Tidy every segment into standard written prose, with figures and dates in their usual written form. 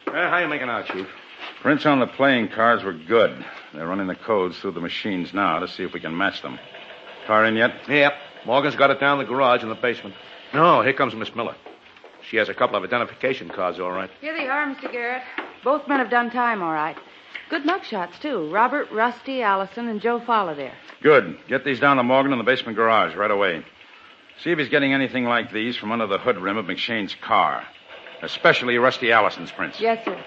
How you making out, Chief? Prints on the playing cards were good. They're running the codes through the machines now to see if we can match them. Car in yet? Yep. Morgan's got it down the garage in the basement. No, here comes Miss Miller. She has a couple of identification cards, all right. Here they are, Mr. Garrett. Both men have done time, all right. Good mugshots, too. Robert, Rusty, Allison, and Joe Fowler there. Good. Get these down to Morgan in the basement garage right away. See if he's getting anything like these from under the hood rim of McShane's car. Especially Rusty Allison's prints. Yes, sir.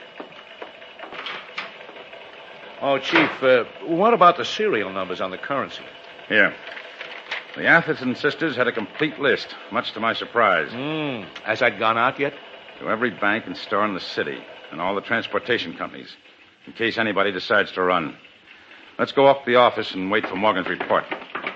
Oh, Chief, what about the serial numbers on the currency? Here. The Atherton sisters had a complete list, much to my surprise. Has that gone out yet? To every bank and store in the city, and all the transportation companies, in case anybody decides to run. Let's go up to the office and wait for Morgan's report.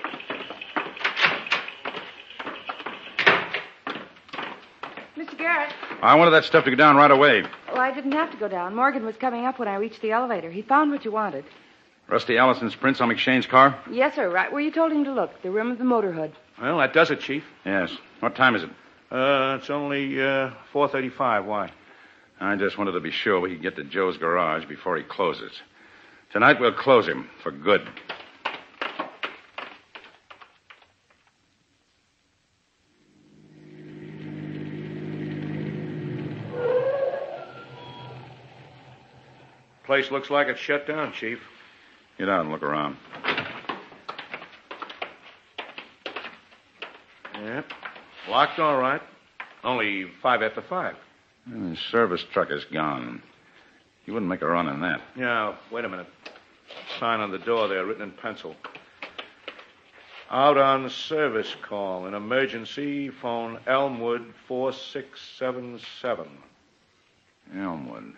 Mr. Garrett. I wanted that stuff to go down right away. Oh, I didn't have to go down. Morgan was coming up when I reached the elevator. He found what you wanted. Rusty Allison's prints on McShane's car? Yes, sir. Right where you told him to look. The rim of the motor hood. Well, that does it, Chief. Yes. What time is it? It's only 4:35. Why? I just wanted to be sure we could get to Joe's garage before he closes. Tonight we'll close him for good. Place looks like it's shut down, Chief. Get out and look around. Yep. Locked all right. Only 5 after 5. And his service truck is gone. He wouldn't make a run in that. Yeah, wait a minute. Sign on the door there, written in pencil. Out on service call. An emergency. Phone Elmwood 4677. Elmwood.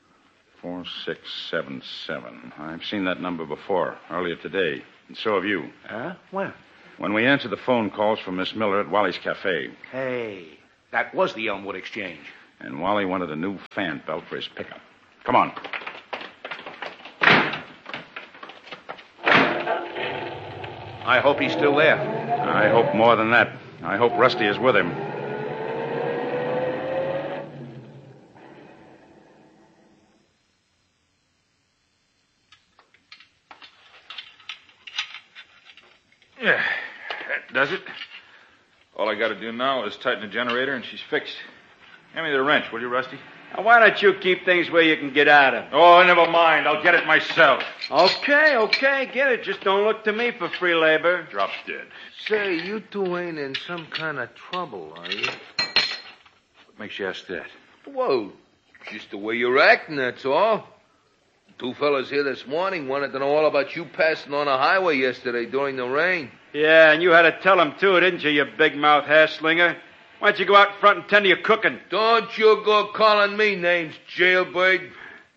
4677. I've seen that number before, earlier today. And so have you. Huh? When? When we answered the phone calls from Miss Miller at Wally's Cafe. Hey, that was the Elmwood Exchange. And Wally wanted a new fan belt for his pickup. Come on. I hope he's still there. I hope more than that. I hope Rusty is with him. Yeah, that does it. All I got to do now is tighten the generator, and she's fixed. Hand me the wrench, will you, Rusty? Now, why don't you keep things where you can get at 'em? Oh, never mind. I'll get it myself. Okay, get it. Just don't look to me for free labor. Drops dead. Say, you two ain't in some kind of trouble, are you? What makes you ask that? Whoa, just the way you're acting, that's all. Two fellas here this morning wanted to know all about you passing on a highway yesterday during the rain. Yeah, and you had to tell 'em, too, didn't you, you big-mouth hair-slinger? Why don't you go out in front and tend to your cooking? Don't you go calling me names, jailbird.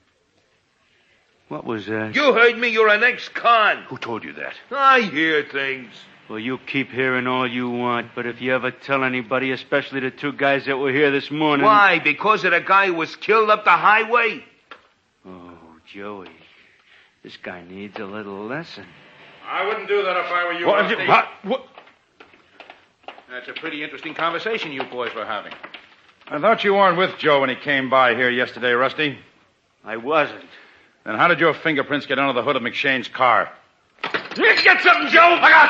What was that? You heard me, you're an ex-con. Who told you that? I hear things. Well, you keep hearing all you want, but if you ever tell anybody, especially the two guys that were here this morning... Why? Because of the guy who was killed up the highway? Oh, Joey, this guy needs a little lesson. I wouldn't do that if I were you, What? Rusty. What? That's a pretty interesting conversation you boys were having. I thought you weren't with Joe when he came by here yesterday, Rusty. I wasn't. Then how did your fingerprints get under the hood of McShane's car? Get something, Joe! Look out,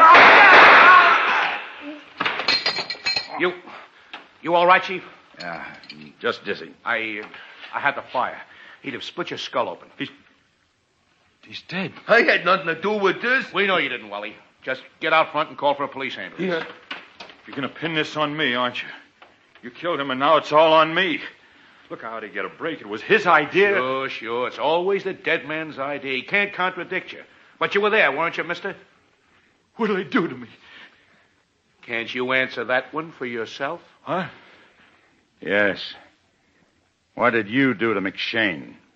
Chief! You all right, Chief? Yeah, just dizzy. I had the fire. He'd have split your skull open. He's dead. I had nothing to do with this. We know you didn't, Wally. Just get out front and call for a police ambulance. Yeah. You're going to pin this on me, aren't you? You killed him, and now it's all on me. Look how to get a break. It was his idea. Sure. It's always the dead man's idea. He can't contradict you. But you were there, weren't you, mister? What'll they do to me? Can't you answer that one for yourself? Huh? Yes. What did you do to McShane?